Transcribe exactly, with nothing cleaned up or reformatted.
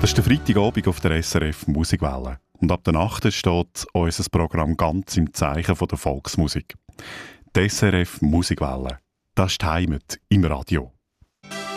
Das ist der Freitagabend auf der S R F Musikwelle. Und ab der Nacht steht unser Programm ganz im Zeichen von der Volksmusik. Die S R F Musikwelle. Das ist die Heimat im Radio.